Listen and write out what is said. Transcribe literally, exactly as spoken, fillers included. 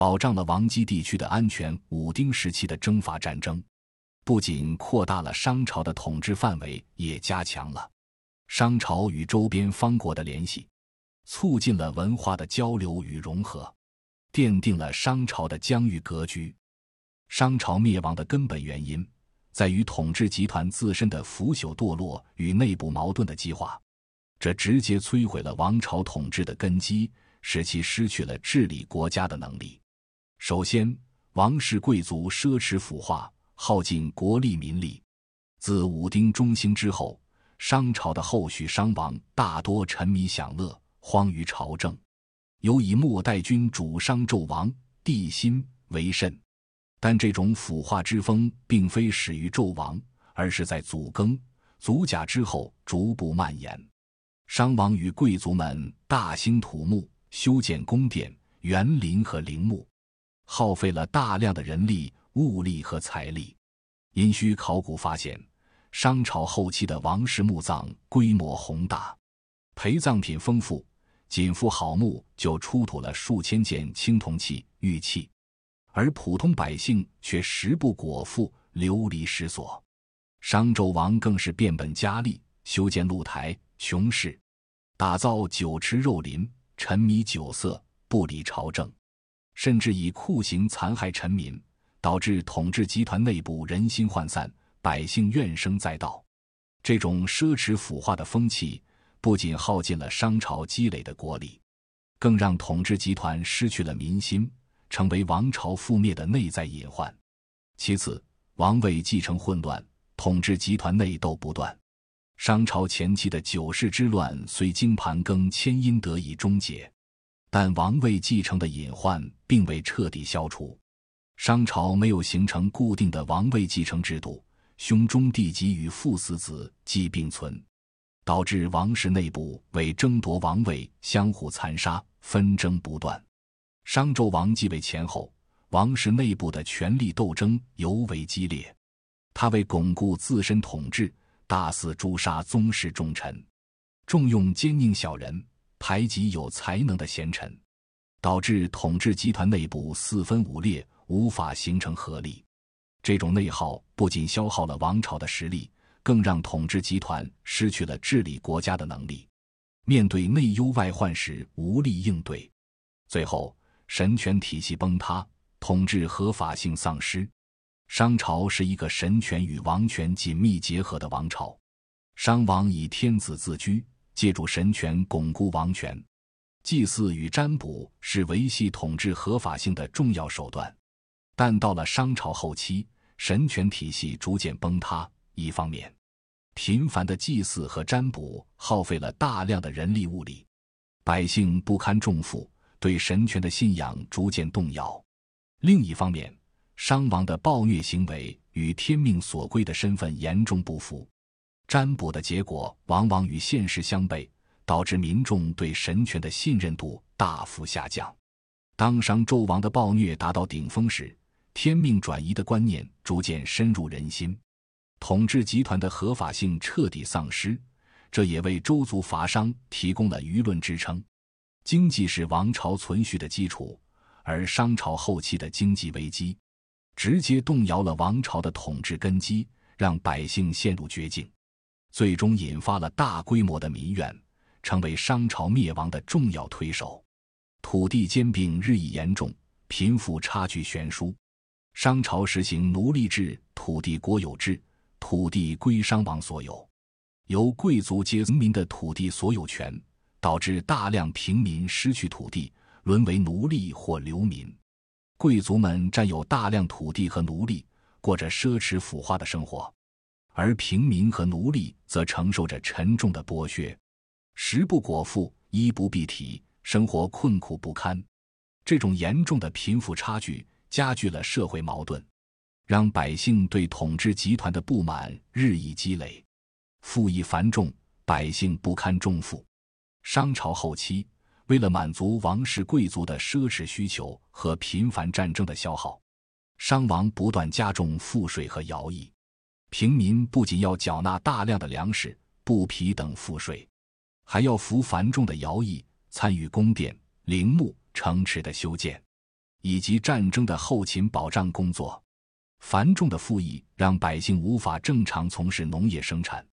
保障了王畿地区的安全。武丁时期的征伐战争不仅扩大了商朝的统治范围，也加强了商朝与周边方国的联系，促进了文化的交流与融合，奠定了商朝的疆域格局。商朝灭亡的根本原因在于统治集团自身的腐朽堕落与内部矛盾的激化，这直接摧毁了王朝统治的根基，使其失去了治理国家的能力。首先，王室贵族奢侈腐化，耗尽国力民力。自武丁中兴之后，商朝的后续商王大多沉迷享乐，荒于朝政。有以末代君主商纣王帝辛为甚，但这种腐化之风并非始于纣王，而是在祖庚、祖甲之后逐步蔓延。商王与贵族们大兴土木，修建宫殿、园林和陵墓，耗费了大量的人力、物力和财力。殷墟考古发现，商朝后期的王室墓葬规模宏大，陪葬品丰富，仅附好墓就出土了数千件青铜器、玉器，而普通百姓却食不果腹，流离失所。商纣王更是变本加厉，修建露台、琼室，打造酒池肉林，沉迷酒色，不理朝政，甚至以酷刑残害臣民，导致统治集团内部人心涣散，百姓怨声载道。这种奢侈腐化的风气不仅耗尽了商朝积累的国力，更让统治集团失去了民心，成为王朝覆灭的内在隐患。其次，王位继承混乱，统治集团内斗不断。商朝前期的九世之乱虽经盘庚迁殷得以终结，但王位继承的隐患并未彻底消除。商朝没有形成固定的王位继承制度，兄终弟及与父死子继并存，导致王室内部为争夺王位相互残杀，纷争不断。商纣王继位前后，王室内部的权力斗争尤为激烈，他为巩固自身统治，大肆诛杀宗室重臣，重用奸佞小人，排挤有才能的贤臣，导致统治集团内部四分五裂，无法形成合力。这种内耗不仅消耗了王朝的实力，更让统治集团失去了治理国家的能力，面对内忧外患时无力应对。最后，神权体系崩塌，统治合法性丧失。商朝是一个神权与王权紧密结合的王朝，商王以天子自居，借助神权巩固王权。祭祀与占卜是维系统治合法性的重要手段，但到了商朝后期，神权体系逐渐崩塌。一方面，频繁的祭祀和占卜耗费了大量的人力物力，百姓不堪重负，对神权的信仰逐渐动摇。另一方面，商王的暴虐行为与天命所归的身份严重不符，占卜的结果往往与现实相悖，导致民众对神权的信任度大幅下降。当商纣王的暴虐达到顶峰时，天命转移的观念逐渐深入人心，统治集团的合法性彻底丧失，这也为周族伐商提供了舆论支撑。经济是王朝存续的基础，而商朝后期的经济危机直接动摇了王朝的统治根基，让百姓陷入绝境，最终引发了大规模的民怨，成为商朝灭亡的重要推手。土地兼并日益严重，贫富差距悬殊。商朝实行奴隶制、土地国有制，土地归商王所有，由贵族阶层民的土地所有权，导致大量平民失去土地，沦为奴隶或流民。贵族们占有大量土地和奴隶，过着奢侈腐化的生活，而平民和奴隶则承受着沉重的剥削，食不果腹，衣不蔽体，生活困苦不堪。这种严重的贫富差距加剧了社会矛盾，让百姓对统治集团的不满日益积累，赋役繁重，百姓不堪重负。商朝后期，为了满足王室贵族的奢侈需求和频繁战争的消耗，商王不断加重赋税和徭役。平民不仅要缴纳大量的粮食、布匹等赋税，还要服繁重的徭役，参与宫殿、陵墓、城池的修建。 以及战争的后勤保障工作。繁重的赋役让百姓无法正常从事农业生产。